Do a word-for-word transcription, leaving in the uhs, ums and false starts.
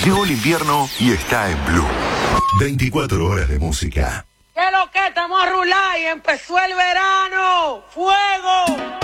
Llegó el invierno y está en Blue. veinticuatro horas de música. ¿Qué es lo que estamos a rular y empezó el verano? ¡Fuego!